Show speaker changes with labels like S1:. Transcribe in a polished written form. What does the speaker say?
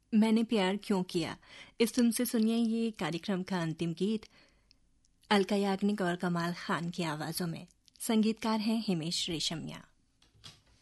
S1: मैंने प्यार क्यों किया। इस फिल्म से सुनिए ये कार्यक्रम का अंतिम गीत अलका याग्निक और कमाल खान की आवाज़ों में। संगीतकार हैं हिमेश रेशमिया।